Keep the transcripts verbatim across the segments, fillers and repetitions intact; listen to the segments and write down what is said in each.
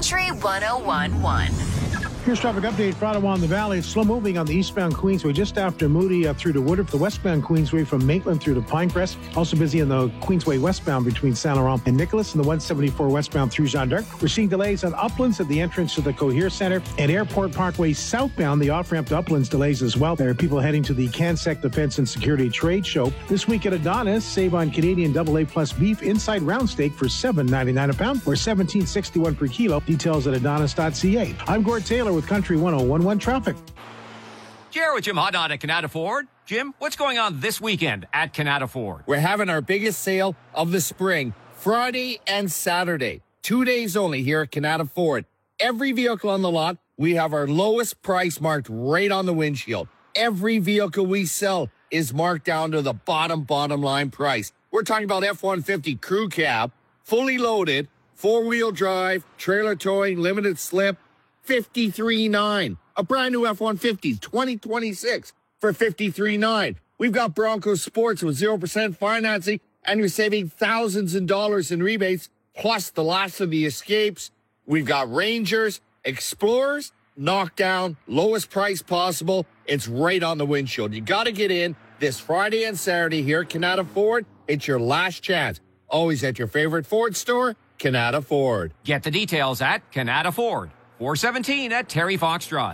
Country one oh one point one. Here's traffic update for Ottawa and the Valley. It's slow moving on the eastbound Queensway just after Moody uh, through to Woodruff. The westbound Queensway from Maitland through to Pinecrest. Also busy in the Queensway westbound between Saint Laurent and Nicholas, and the one seventy-four westbound through Jeanne d'Arc. We're seeing delays on Uplands at the entrance to the Cohere Centre and Airport Parkway southbound. The off-ramp to Uplands delays as well. There are people heading to the CanSec Defence and Security Trade Show. This week at Adonis, save on Canadian double A plus beef inside round steak for seven ninety-nine a pound or seventeen sixty-one per kilo. Details at adonis dot c a. I'm Gord Taylor with Country one oh one point one Traffic. Jared with Jim Hodnott at Canada Ford. Jim, what's going on this weekend at Canada Ford? We're having our biggest sale of the spring, Friday and Saturday. Two days only here at Canada Ford. Every vehicle on the lot, we have our lowest price marked right on the windshield. Every vehicle we sell is marked down to the bottom, bottom line price. We're talking about F one fifty crew cab, fully loaded, four-wheel drive, trailer towing, limited slip, fifty-three nine. A brand new F one fifty twenty twenty-six for fifty-three nine. We've got Bronco Sports with zero percent financing, and you're saving thousands of dollars in rebates, plus the last of the Escapes. We've got Rangers, Explorers, knockdown, lowest price possible. It's right on the windshield. You got to get in this Friday and Saturday here at Canada Ford. It's your last chance. Always at your favorite Ford store, Canada Ford. Get the details at Canada Ford. four seventeen at Terry Fox Drive.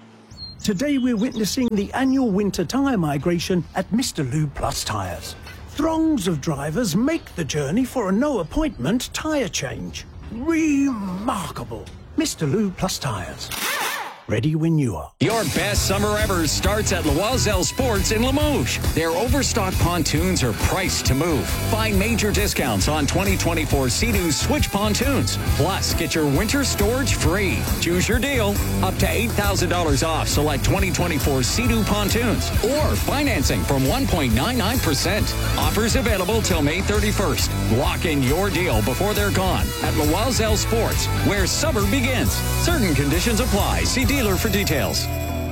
Today we're witnessing the annual winter tyre migration at Mister Lube Plus Tyres. Throngs of drivers make the journey for a no-appointment tyre change. Remarkable. Mister Lube Plus Tyres. Ready when you are. Your best summer ever starts at Loisel Sports in Limoges. Their overstock pontoons are priced to move. Find major discounts on twenty twenty-four Sea-Doo Switch pontoons. Plus, get your winter storage free. Choose your deal. Up to eight thousand dollars off select twenty twenty-four Sea-Doo pontoons. Or financing from one point nine nine percent. Offers available till May thirty-first. Lock in your deal before they're gone at Loisel Sports, where summer begins. Certain conditions apply. See dealer for details.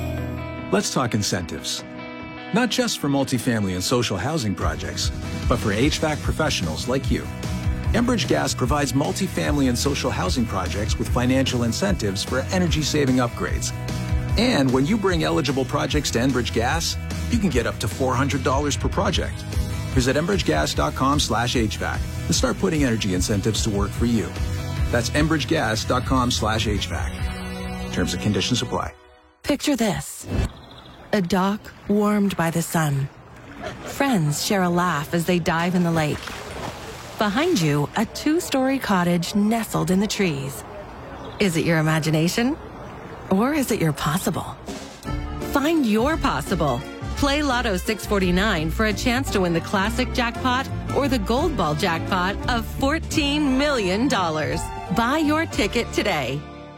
Let's talk incentives. Not just for multifamily and social housing projects, but for H V A C professionals like you. Enbridge Gas provides multifamily and social housing projects with financial incentives for energy-saving upgrades. And when you bring eligible projects to Enbridge Gas, you can get up to four hundred dollars per project. Visit enbridge gas dot com slash H V A C and start putting energy incentives to work for you. That's enbridge gas dot com slash H V A C. Terms and conditions apply. Picture this. A dock warmed by the sun. Friends share a laugh as they dive in the lake. Behind you, a two-story cottage nestled in the trees. Is it your imagination? Or is it your possible? Find your possible. Play Lotto six forty-nine for a chance to win the classic jackpot or the gold ball jackpot of fourteen million dollars. Buy your ticket today.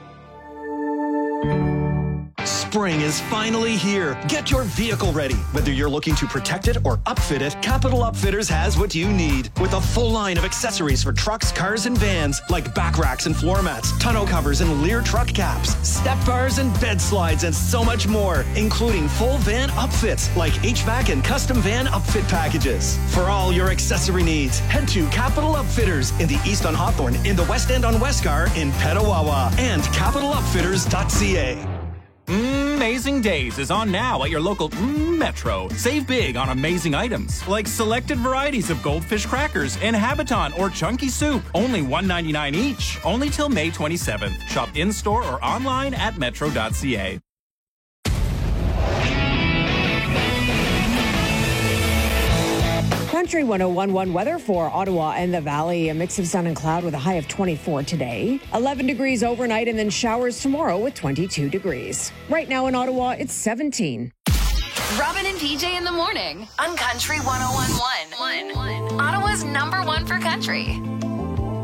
Spring is finally here. Get your vehicle ready. Whether you're looking to protect it or upfit it, Capital Upfitters has what you need. With a full line of accessories for trucks, cars, and vans, like back racks and floor mats, tonneau covers and Lear truck caps, step bars and bed slides, and so much more, including full van upfits like H V A C and custom van upfit packages. For all your accessory needs, head to Capital Upfitters in the East on Hawthorne, in the West End on Westgar, in Petawawa, and capital upfitters dot c a. Amazing Days is on now at your local Metro. Save big on amazing items like selected varieties of Goldfish crackers and Habitant or Chunky soup. Only one ninety-nine each. Only till May twenty-seventh. Shop in-store or online at metro dot c a. Country one oh one point one weather for Ottawa and the Valley. A mix of sun and cloud with a high of twenty-four today. eleven degrees overnight and then showers tomorrow with twenty-two degrees. Right now in Ottawa, it's seventeen. Robin and P J in the morning on Country one oh one point one. Ottawa's number one for country.